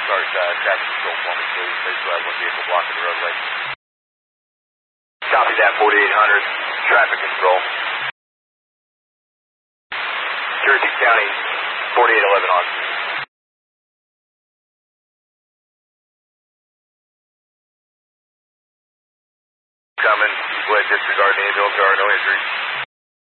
start traffic control for me, please. They still have one vehicle blocking the roadway. Copy that, 4800. Traffic control. Cherokee County, 4811 on. Coming. Go ahead, disregard the ambulance. There are no injuries.